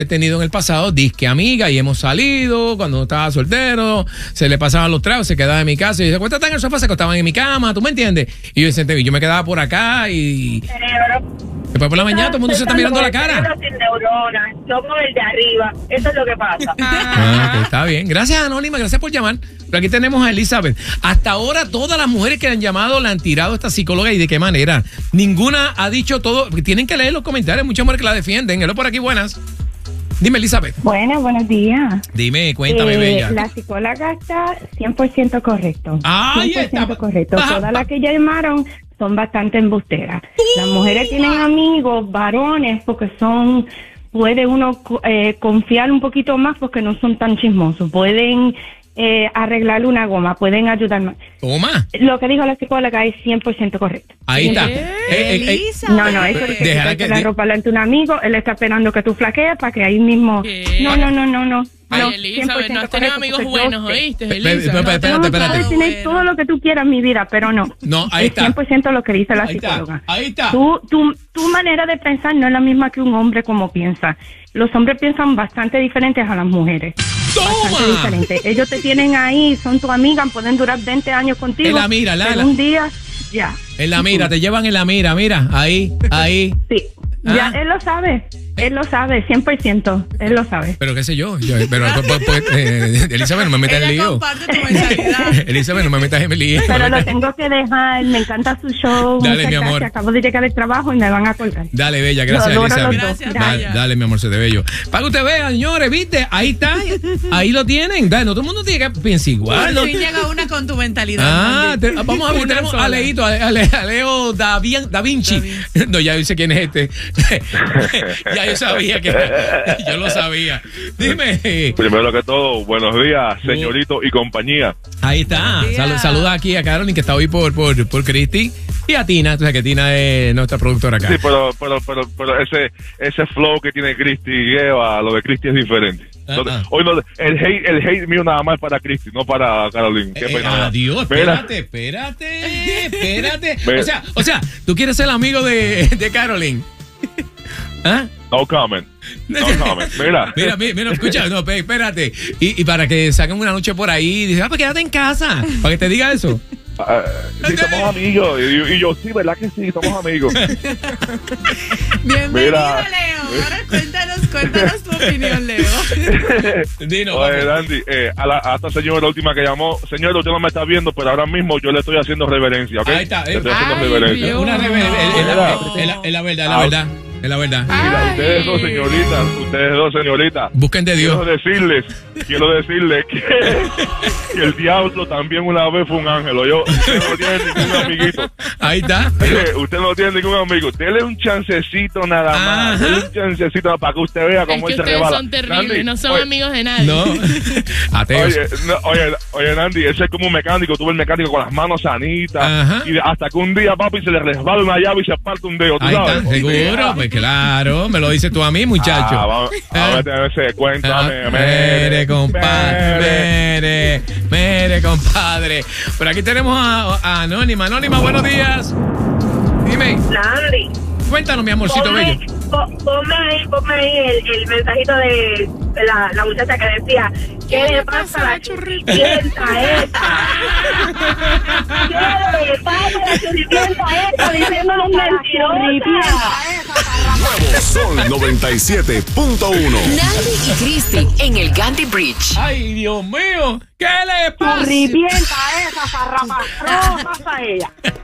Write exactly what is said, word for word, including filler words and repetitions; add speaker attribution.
Speaker 1: he tenido en el pasado disque amiga y hemos salido cuando estaba soltero, se le pasaban los tragos, se quedaba en mi casa y dice, acuéstate en el sofá, se acostaban en mi cama, ¿tú me entiendes? Y yo, yo me quedaba por acá y después por la mañana todo el mundo se está mirando la cara.
Speaker 2: Sin neuronas, somos el de arriba, eso es lo que pasa.
Speaker 1: Ah, pues está bien. Gracias, Anónima, gracias por llamar. Pero aquí tenemos a Elizabeth. Hasta ahora todas las mujeres que han llamado le han tirado a esta psicóloga y de qué manera. Ninguna ha dicho todo. Tienen que leer los comentarios, muchas mujeres que la defienden. Hello por aquí, buenas. Dime, Elizabeth.
Speaker 3: Buenas, buenos días.
Speaker 1: Dime, cuéntame,
Speaker 3: eh,
Speaker 1: bella.
Speaker 3: La psicóloga está cien por ciento correcto.
Speaker 1: Ahí
Speaker 3: cien por ciento
Speaker 1: está.
Speaker 3: correcto.
Speaker 1: Baja,
Speaker 3: Todas
Speaker 1: baja.
Speaker 3: las que llamaron son bastante embusteras. Las mujeres tienen amigos, varones, porque son... Puede uno eh, confiar un poquito más porque no son tan chismosos. Pueden eh, arreglarle una goma, pueden ayudar más.
Speaker 1: Toma.
Speaker 3: Lo que dijo la psicóloga es cien por ciento correcto.
Speaker 1: Ahí está.
Speaker 3: cien por ciento.
Speaker 1: Eh, eh, eh,
Speaker 4: Elisa.
Speaker 3: No, no, eso de que
Speaker 1: Déjala
Speaker 3: quitarse
Speaker 1: que-
Speaker 3: la
Speaker 1: de-
Speaker 3: ropa delante de un amigo, él está esperando que tú flaquees para que ahí mismo...
Speaker 4: ¿Qué?
Speaker 3: No, no, no, no, no.
Speaker 4: Ay,
Speaker 3: no,
Speaker 4: Elizabeth, no has tenido
Speaker 3: correcto,
Speaker 4: amigos
Speaker 3: porque yo
Speaker 4: buenos,
Speaker 3: sé.
Speaker 4: ¿oíste,
Speaker 1: Pe- pe-
Speaker 4: Elisa?
Speaker 1: pe-
Speaker 4: No,
Speaker 1: espérate,
Speaker 4: no,
Speaker 1: espérate.
Speaker 3: Puedes tener todo lo que tú quieras en mi vida, pero no.
Speaker 1: No, ahí
Speaker 3: es
Speaker 1: está.
Speaker 3: cien por ciento lo que dice la
Speaker 1: Ahí está,
Speaker 3: psicóloga.
Speaker 1: ahí está.
Speaker 3: Tu, tu, tu manera de pensar no es la misma que un hombre como piensa. Los hombres piensan bastante diferentes a las mujeres. Bastante
Speaker 1: ¡Toma!
Speaker 3: diferentes. Ellos te tienen ahí, son tu amiga, pueden durar veinte años contigo.
Speaker 1: En la mira, la-
Speaker 3: pero
Speaker 1: la-
Speaker 3: un día, ya.
Speaker 1: En la mira, te llevan en la mira, mira. Ahí, ahí.
Speaker 3: Sí.
Speaker 1: Ah.
Speaker 3: Ya, él lo sabe. Él lo sabe, cien por ciento. Él lo sabe.
Speaker 1: Pero qué sé yo. yo pero pues, pues, eh, Elizabeth, no me metas en
Speaker 4: Ella
Speaker 1: lío.
Speaker 4: comparte tu mentalidad.
Speaker 1: Elizabeth, no me metas en lío.
Speaker 3: Pero lo tengo que dejar. Me encanta su show.
Speaker 1: Dale,
Speaker 3: Muchas
Speaker 1: mi amor.
Speaker 3: gracias. Acabo de llegar del trabajo y me van a colgar.
Speaker 1: Dale, bella, gracias,
Speaker 3: Lo adoro
Speaker 1: Elizabeth.
Speaker 3: los dos.
Speaker 4: Gracias,
Speaker 1: Dale,
Speaker 4: bella.
Speaker 1: dale, mi amor, se te bello. Para que usted vea, señores, ¿viste? Ahí está. Ahí lo tienen. Dale, no todo el mundo tiene que pensar igual. ¿no?
Speaker 4: Por fin llega una con tu mentalidad.
Speaker 1: Ah,
Speaker 4: Mandy.
Speaker 1: te- vamos a ver,
Speaker 4: Una
Speaker 1: tenemos
Speaker 4: sola.
Speaker 1: a Leito, a, a, a Leo da, Vin- da Vinci.
Speaker 4: Da Vinci.
Speaker 1: No, ya dice quién es este. Ya yo sabía que yo lo sabía. Dime.
Speaker 5: Primero que todo, buenos días, señorito y compañía.
Speaker 1: Ahí está.
Speaker 4: Buenos días.
Speaker 1: Sal- saluda aquí a Carolyn, que está hoy por, por, por Cristi. Y a Tina, tú sabes que Tina es nuestra productora acá.
Speaker 5: Sí, pero, pero, pero, pero ese, ese flow que tiene Cristi y Eva, lo de Cristi es diferente.
Speaker 1: Ah,
Speaker 5: Entonces,
Speaker 1: ah.
Speaker 5: hoy no, el hate, el hate mío nada más es para Cristi, no para Carolyn. Qué
Speaker 1: Eh,
Speaker 5: pena.
Speaker 1: adiós,
Speaker 5: Mira,
Speaker 1: espérate, espérate, espérate.
Speaker 5: Ve.
Speaker 1: O sea, o sea, tú quieres ser el amigo de, de Carolyn. ¿Ah?
Speaker 5: No comment. No comment. Mira.
Speaker 1: Mira, mira, mira, escucha, no, pe- espérate. Y, y para que saquen una noche por ahí, dice, ah, pues quédate en casa, para que te diga eso.
Speaker 5: Ah, sí, somos amigos. Y, y yo, sí, ¿verdad que sí? Somos amigos.
Speaker 4: Bienvenido,
Speaker 5: Mira.
Speaker 4: Leo. Ahora cuéntanos, cuéntanos tu opinión, Leo.
Speaker 1: Dino,
Speaker 5: Oye,
Speaker 1: vamos.
Speaker 5: Dandy, eh, a, la, a esta señora última que llamó, señor, usted no me está viendo, pero ahora mismo yo le estoy haciendo reverencia, ¿ok?
Speaker 1: Ahí está,
Speaker 5: Le estoy
Speaker 1: eh.
Speaker 5: haciendo
Speaker 4: Ay,
Speaker 5: reverencia.
Speaker 4: Dios.
Speaker 1: Una reverencia, es, es la,
Speaker 4: No.
Speaker 1: es la- es la verdad, es la verdad, es la verdad.
Speaker 5: Mira,
Speaker 4: Ay.
Speaker 5: ustedes dos señoritas, ustedes dos señoritas.
Speaker 1: Busquen de
Speaker 5: Quiero
Speaker 1: Dios.
Speaker 5: decirles, quiero decirles que, que el diablo también una vez fue un ángel. Yo, usted no tiene ningún amiguito.
Speaker 1: Ahí está.
Speaker 5: Eh, Usted no tiene ningún amigo. Dele un chancecito nada más.
Speaker 1: Ajá.
Speaker 5: Dele un chancecito para que usted vea
Speaker 4: Es
Speaker 5: cómo
Speaker 4: que
Speaker 5: él se
Speaker 4: ustedes
Speaker 5: rebala.
Speaker 4: son terribles,
Speaker 5: Nandy,
Speaker 4: no son
Speaker 5: oye,
Speaker 4: amigos de nadie.
Speaker 1: No. Ateos.
Speaker 5: Oye, no, oye, oye, Nandy, ese es como un mecánico. Tuve el mecánico con las manos sanitas.
Speaker 1: Ajá.
Speaker 5: Y de- hasta que un día, papi, se le resbala una llave y se parte un dedo. ¿tú
Speaker 1: Ahí
Speaker 5: sabes?
Speaker 1: está,
Speaker 5: O
Speaker 1: seguro,
Speaker 5: sea,
Speaker 1: pues claro, me lo dices tú a mí, muchacho.
Speaker 5: Ah, vamos, a ver, a ver, cuéntame.
Speaker 1: Ah, mere, compadre, mere, mere, compadre. Por aquí tenemos a, a Anónima. Anónima, buenos días. Dime,
Speaker 2: Nandy,
Speaker 1: cuéntanos, mi amorcito bello.
Speaker 2: ponme, po- ponme ahí, ponme ahí el, el mensajito de, de la, la muchacha que decía, ¿qué le pasa a la churripienta esa? ¿Qué le pasa a la churripienta esa? Diciéndole mentirosa.
Speaker 6: Nuevo Sol noventa y siete punto uno.
Speaker 7: Nandy y Cristi en el Gandhi Bridge.
Speaker 1: Ay, Dios mío, ¿qué le pasa?
Speaker 2: Churripienta esa, zarrapastrosa ella.